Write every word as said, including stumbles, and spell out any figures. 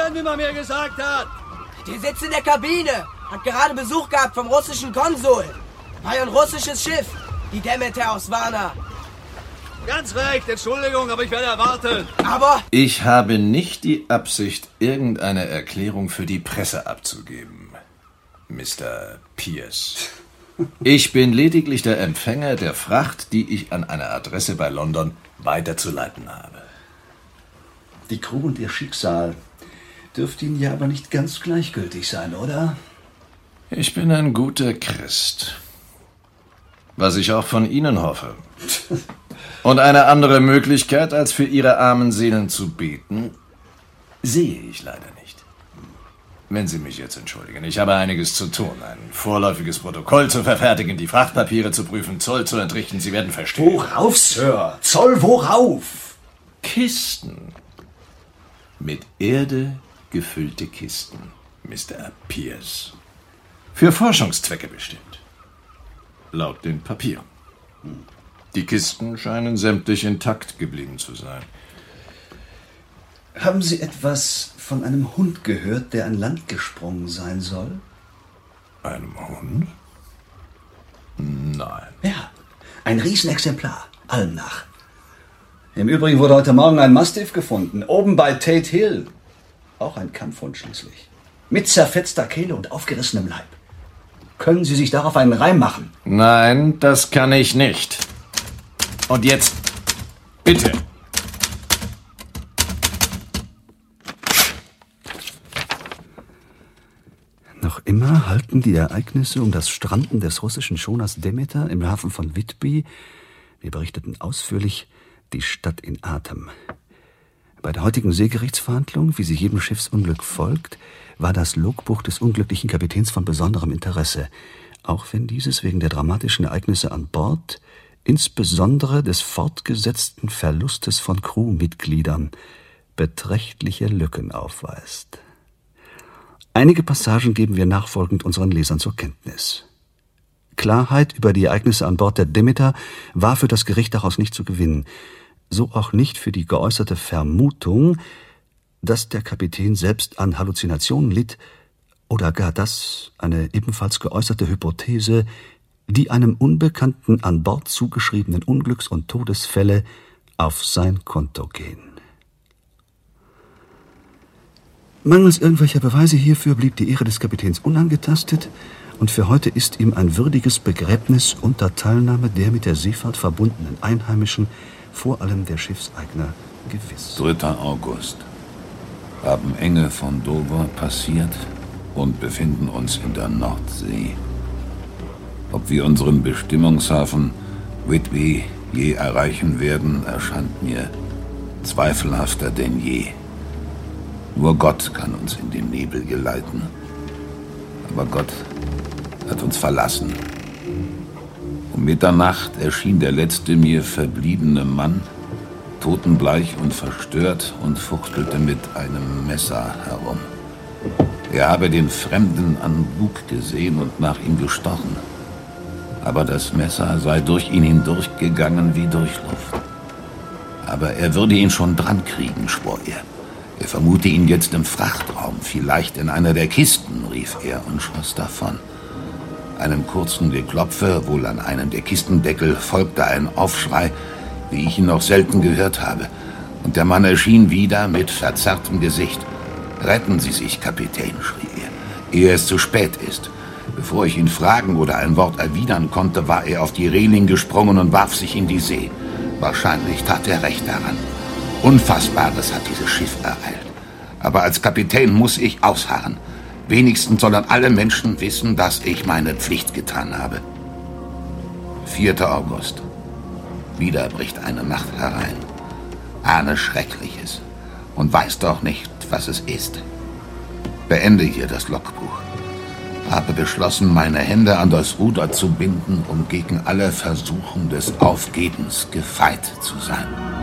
passieren, wie man mir gesagt hat. Der sitzt in der Kabine. Hat gerade Besuch gehabt vom russischen Konsul. War ja ein russisches Schiff. Die Demeter aus Varna. Ganz recht, Entschuldigung, aber ich werde erwarten. Aber... Ich habe nicht die Absicht, irgendeine Erklärung für die Presse abzugeben, Mister Pierce. Ich bin lediglich der Empfänger der Fracht, die ich an eine Adresse bei London weiterzuleiten habe. Die Crew und ihr Schicksal dürfte Ihnen ja aber nicht ganz gleichgültig sein, oder? Ich bin ein guter Christ. Was ich auch von Ihnen hoffe. Und eine andere Möglichkeit, als für Ihre armen Seelen zu beten, sehe ich leider nicht. Wenn Sie mich jetzt entschuldigen, ich habe einiges zu tun. Ein vorläufiges Protokoll zu verfertigen, die Frachtpapiere zu prüfen, Zoll zu entrichten. Sie werden verstehen. Worauf, Sir? Zoll worauf? Kisten. Mit Erde gefüllte Kisten, Mister Pierce. Für Forschungszwecke bestimmt. Laut den Papieren. Die Kisten scheinen sämtlich intakt geblieben zu sein. Haben Sie etwas von einem Hund gehört, der an Land gesprungen sein soll? Einem Hund? Nein. Ja, ein Riesenexemplar, allem nach. Im Übrigen wurde heute Morgen ein Mastiff gefunden, oben bei Tate Hill. Auch ein Kampfhund schließlich. Mit zerfetzter Kehle und aufgerissenem Leib. Können Sie sich darauf einen Reim machen? Nein, das kann ich nicht. Und jetzt, bitte. Noch immer halten die Ereignisse um das Stranden des russischen Schoners Demeter im Hafen von Whitby, wir berichteten ausführlich, die Stadt in Atem. Bei der heutigen Seegerichtsverhandlung, wie sie jedem Schiffsunglück folgt, war das Logbuch des unglücklichen Kapitäns von besonderem Interesse, auch wenn dieses wegen der dramatischen Ereignisse an Bord, insbesondere des fortgesetzten Verlustes von Crewmitgliedern, beträchtliche Lücken aufweist. Einige Passagen geben wir nachfolgend unseren Lesern zur Kenntnis. Klarheit über die Ereignisse an Bord der Demeter war für das Gericht daraus nicht zu gewinnen, so auch nicht für die geäußerte Vermutung, dass der Kapitän selbst an Halluzinationen litt, oder gar das, eine ebenfalls geäußerte Hypothese, die einem Unbekannten an Bord zugeschriebenen Unglücks- und Todesfälle auf sein Konto gehen. Mangels irgendwelcher Beweise hierfür blieb die Ehre des Kapitäns unangetastet, und für heute ist ihm ein würdiges Begräbnis unter Teilnahme der mit der Seefahrt verbundenen Einheimischen, vor allem der Schiffseigner, gewiss. dritter August. Haben Enge von Dover passiert und befinden uns in der Nordsee. Ob wir unseren Bestimmungshafen Whitby je erreichen werden, erscheint mir zweifelhafter denn je. Nur Gott kann uns in den Nebel geleiten. Aber Gott hat uns verlassen. Um Mitternacht erschien der letzte mir verbliebene Mann, totenbleich und verstört, und fuchtelte mit einem Messer herum. Er habe den Fremden an Bug gesehen und nach ihm gestochen. Aber das Messer sei durch ihn hindurchgegangen wie durch Luft. Aber er würde ihn schon dran kriegen, schwor er. Er vermute ihn jetzt im Frachtraum, vielleicht in einer der Kisten, rief er und schoss davon. Einem kurzen Geklopfe, wohl an einem der Kistendeckel, folgte ein Aufschrei, wie ich ihn noch selten gehört habe. Und der Mann erschien wieder mit verzerrtem Gesicht. »Retten Sie sich, Kapitän«, schrie er, ehe es zu spät ist. Bevor ich ihn fragen oder ein Wort erwidern konnte, war er auf die Reling gesprungen und warf sich in die See. Wahrscheinlich tat er recht daran. Unfassbares hat dieses Schiff ereilt. Aber als Kapitän muss ich ausharren. Wenigstens sollen alle Menschen wissen, dass ich meine Pflicht getan habe. vierter August. Wieder bricht eine Nacht herein. Ahne Schreckliches und weiß doch nicht, was es ist. Beende hier das Logbuch. Habe beschlossen, meine Hände an das Ruder zu binden, um gegen alle Versuchung des Aufgebens gefeit zu sein.